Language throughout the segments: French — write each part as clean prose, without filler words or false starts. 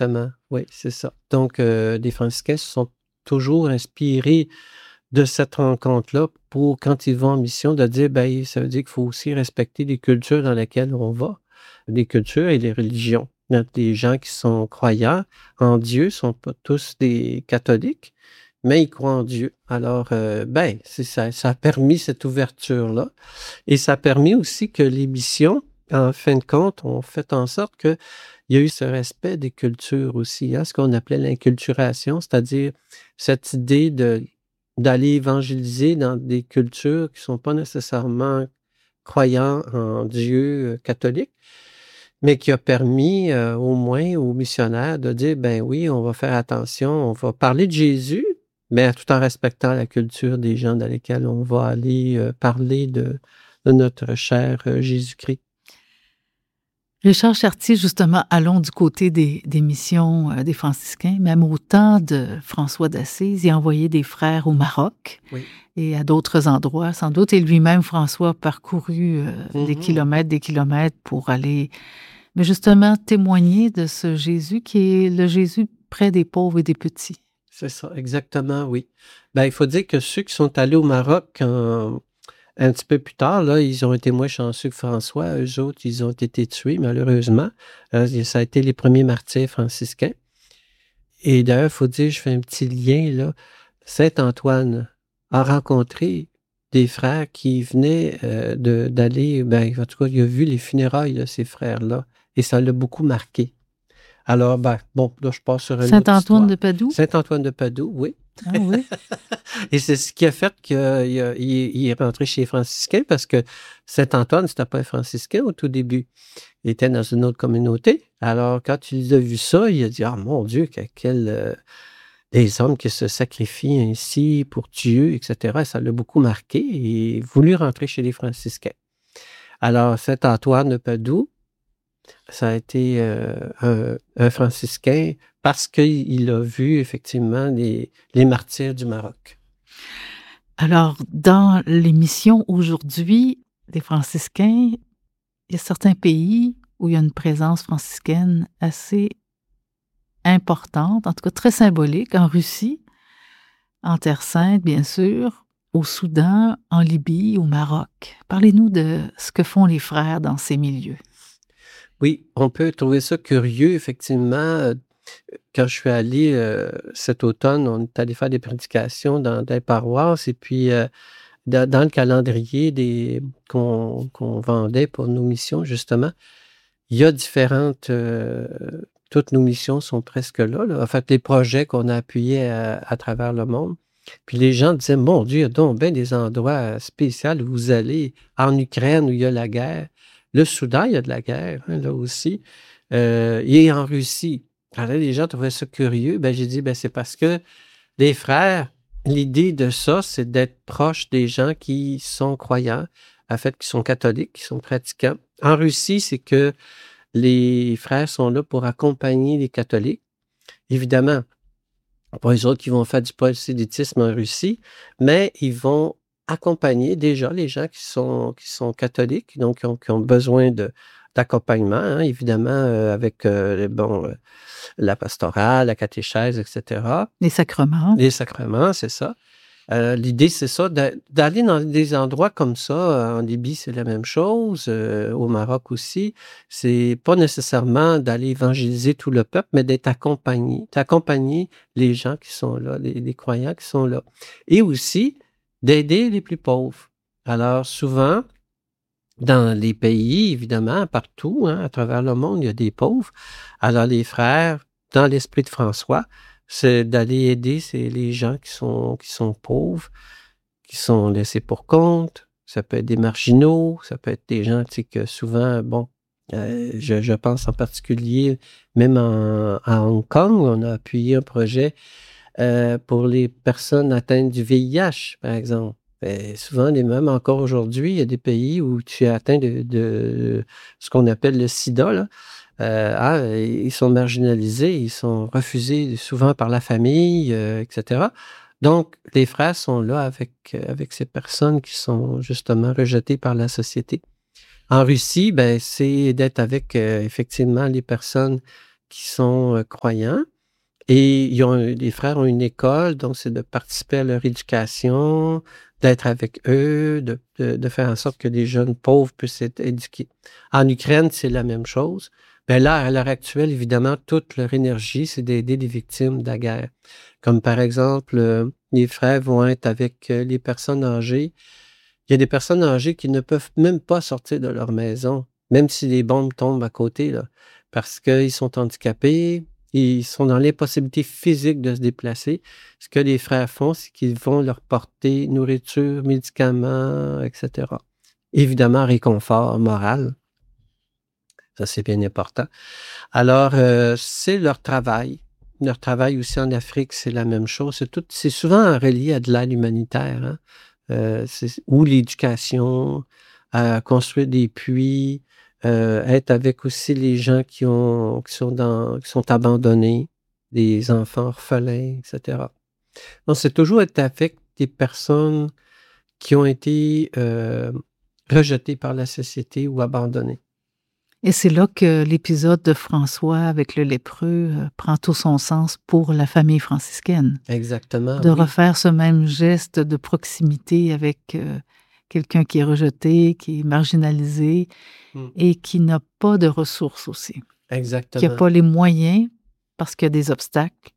exactement. Oui, c'est ça. Donc, les franciscains se sont toujours inspirés de cette rencontre-là pour, quand ils vont en mission, de dire, ben, ça veut dire qu'il faut aussi respecter les cultures dans lesquelles on va, les cultures et les religions. Il y a des gens qui sont croyants en Dieu, ne sont pas tous des catholiques, mais ils croient en Dieu. Alors, ben, c'est ça, ça a permis cette ouverture-là. Et ça a permis aussi que les missions, en fin de compte, ont fait en sorte qu'il y a eu ce respect des cultures aussi, hein, ce qu'on appelait l'inculturation, c'est-à-dire cette idée d'aller évangéliser dans des cultures qui ne sont pas nécessairement croyants en Dieu catholique, mais qui a permis au moins aux missionnaires de dire, ben oui, on va faire attention, on va parler de Jésus, mais tout en respectant la culture des gens dans lesquels on va aller parler de notre cher Jésus-Christ. Richard Chartier, justement, allons du côté des missions des franciscains. Même au temps de François d'Assise, il a envoyé des frères au Maroc et à d'autres endroits, sans doute. Et lui-même, François, a parcouru des kilomètres pour aller, mais justement, témoigner de ce Jésus qui est le Jésus près des pauvres et des petits. C'est ça, exactement, oui. Ben, il faut dire que ceux qui sont allés au Maroc un petit peu plus tard, là, ils ont été moins chanceux que François. Eux autres, ils ont été tués, malheureusement. Ça a été les premiers martyrs franciscains. Et d'ailleurs, il faut dire, je fais un petit lien, là. Saint-Antoine a rencontré des frères qui venaient d'aller, ben, en tout cas, il a vu les funérailles de ces frères-là. Et ça l'a beaucoup marqué. Alors, ben, bon, là, je passe sur une autre histoire. Saint-Antoine de Padoue? Saint-Antoine de Padoue, oui. Ah oui? Et c'est ce qui a fait qu'il est rentré chez les franciscains parce que Saint-Antoine, c'était pas un franciscain au tout début. Il était dans une autre communauté. Alors, quand il a vu ça, il a dit, ah mon Dieu, des hommes qui se sacrifient ainsi pour Dieu, etc. Ça l'a beaucoup marqué et il a voulu rentrer chez les franciscains. Alors, Saint-Antoine de Padoue, ça a été un franciscain parce qu'il a vu effectivement les martyrs du Maroc. Alors, dans les missions aujourd'hui des franciscains, il y a certains pays où il y a une présence franciscaine assez importante, en tout cas très symbolique, en Russie, en Terre Sainte, bien sûr, au Soudan, en Libye, au Maroc. Parlez-nous de ce que font les frères dans ces milieux. Oui, on peut trouver ça curieux, effectivement. Quand je suis allé cet automne, on est allé faire des prédications dans des paroisses et puis dans le calendrier qu'on vendait pour nos missions, justement, il y a différentes... toutes nos missions sont presque là. En fait, les projets qu'on a appuyés à travers le monde. Puis les gens disaient, mon Dieu, il y a donc bien des endroits spéciaux où vous allez, en Ukraine où il y a la guerre. Le Soudan, il y a de la guerre, hein, là aussi. Et en Russie. Alors là, les gens trouvaient ça curieux. Ben, j'ai dit, ben, c'est parce que les frères, l'idée de ça, c'est d'être proche des gens qui sont croyants, en fait, qui sont catholiques, qui sont pratiquants. En Russie, c'est que les frères sont là pour accompagner les catholiques. Évidemment, pas les autres qui vont faire du prosélytisme en Russie, mais ils vont accompagner déjà les gens qui sont catholiques, donc qui ont besoin d'accompagnement, hein, évidemment, avec la pastorale, la catéchèse, etc. Les sacrements. Les sacrements, c'est ça. L'idée, c'est ça, d'aller dans des endroits comme ça. En Libye, c'est la même chose. Au Maroc aussi. C'est pas nécessairement d'aller évangéliser tout le peuple, mais d'accompagner les gens qui sont là, les croyants qui sont là. Et aussi d'aider les plus pauvres. Alors, souvent, dans les pays, évidemment, partout, hein, à travers le monde, il y a des pauvres. Alors, les frères, dans l'esprit de François, c'est d'aller aider les gens qui sont pauvres, qui sont laissés pour compte. Ça peut être des marginaux, ça peut être des gens, tu sais, que souvent, bon, je pense en particulier, même à Hong Kong, où on a appuyé un projet pour les personnes atteintes du VIH, par exemple. Et souvent, même encore aujourd'hui, il y a des pays où tu es atteint de ce qu'on appelle le sida, là. Ils sont marginalisés, ils sont refusés souvent par la famille, etc. Donc, les frères sont là avec ces personnes qui sont justement rejetées par la société. En Russie, ben, c'est d'être avec effectivement les personnes qui sont croyants. Et les frères ont une école, donc c'est de participer à leur éducation, d'être avec eux, de faire en sorte que les jeunes pauvres puissent être éduqués. En Ukraine, c'est la même chose. Bien là, à l'heure actuelle, évidemment, toute leur énergie, c'est d'aider les victimes de la guerre. Comme par exemple, les frères vont être avec les personnes âgées. Il y a des personnes âgées qui ne peuvent même pas sortir de leur maison, même si les bombes tombent à côté, là, parce qu'ils sont handicapés, ils sont dans l'impossibilité physique de se déplacer. Ce que les frères font, c'est qu'ils vont leur porter nourriture, médicaments, etc. Évidemment, réconfort moral. Ça, c'est bien important. Alors, c'est leur travail. Leur travail aussi en Afrique, c'est la même chose. C'est souvent relié à de l'aide humanitaire, hein? Ou l'éducation, construire des puits, être avec aussi les gens qui sont abandonnés, des enfants orphelins, etc. Donc, c'est toujours être avec des personnes qui ont été rejetées par la société ou abandonnées. Et c'est là que l'épisode de François avec le lépreux prend tout son sens pour la famille franciscaine. Exactement. De refaire ce même geste de proximité avec quelqu'un qui est rejeté, qui est marginalisé et qui n'a pas de ressources aussi. Exactement. Qui n'a pas les moyens, parce qu'il y a des obstacles,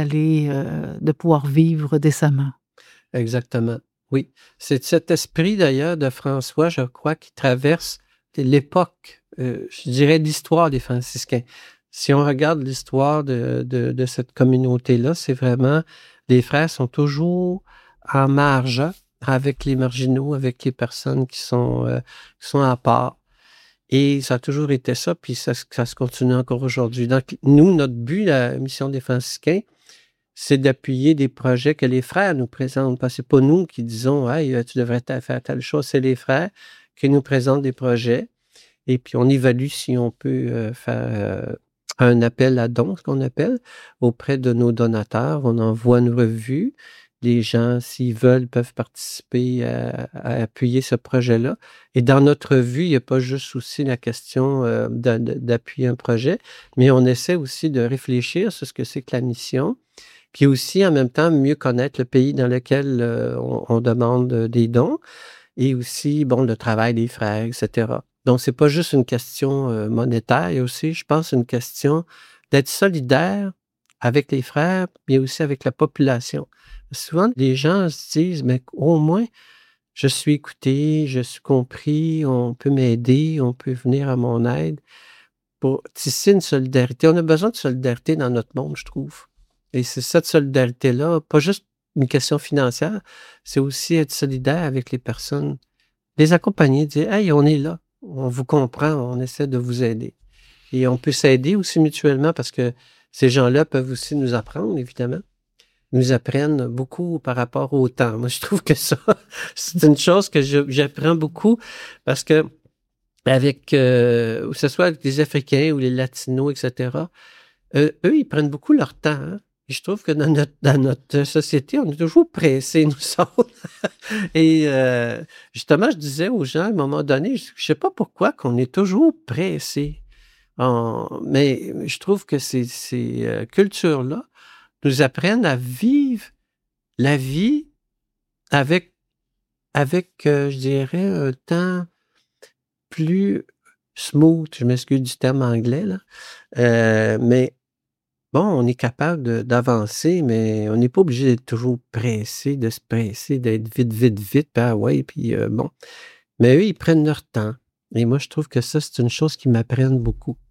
de pouvoir vivre décemment. Exactement. Oui. C'est cet esprit d'ailleurs de François, je crois, qui traverse l'époque, je dirais, l'histoire des franciscains. Si on regarde l'histoire de cette communauté-là, c'est vraiment, les frères sont toujours en marge avec les marginaux, avec les personnes qui sont à part. Et ça a toujours été ça, puis ça se continue encore aujourd'hui. Donc, nous, notre but, la mission des franciscains, c'est d'appuyer des projets que les frères nous présentent. Parce que c'est pas nous qui disons « Hey, tu devrais faire telle chose », c'est les frères qui nous présentent des projets. Et puis, on évalue si on peut faire un appel à dons, ce qu'on appelle, auprès de nos donateurs. On envoie une revue. Les gens, s'ils veulent, peuvent participer à appuyer ce projet-là. Et dans notre revue, il n'y a pas juste aussi la question d'appuyer un projet, mais on essaie aussi de réfléchir sur ce que c'est que la mission, puis aussi, en même temps, mieux connaître le pays dans lequel on demande des dons, et aussi, bon, le travail des frères, etc. Donc, c'est pas juste une question monétaire, il y a aussi, je pense, une question d'être solidaire avec les frères, mais aussi avec la population. Souvent, les gens se disent, mais au moins, je suis écouté, je suis compris, on peut m'aider, on peut venir à mon aide pour tisser une solidarité. On a besoin de solidarité dans notre monde, je trouve. Et c'est cette solidarité-là, pas juste une question financière, c'est aussi être solidaire avec les personnes, les accompagner, dire « Hey, on est là, on vous comprend, on essaie de vous aider. » Et on peut s'aider aussi mutuellement parce que ces gens-là peuvent aussi nous apprendre, évidemment. Nous apprennent beaucoup par rapport au temps. Moi, je trouve que ça, c'est une chose que j'apprends beaucoup parce que avec, que ce soit avec les Africains ou les Latinos, etc., eux, ils prennent beaucoup leur temps, hein? Et je trouve que dans notre société, on est toujours pressés, nous autres. Et justement, je disais aux gens, à un moment donné, je ne sais pas pourquoi qu'on est toujours pressés. Mais je trouve que ces cultures-là nous apprennent à vivre la vie avec je dirais, un temps plus smooth. Je m'excuse du terme anglais, là. Mais bon, on est capable d'avancer, mais on n'est pas obligé d'être toujours pressé, de se presser, d'être vite, vite, vite, puis ouais, puis bon. Mais eux, ils prennent leur temps. Et moi, je trouve que ça, c'est une chose qui m'apprenne beaucoup.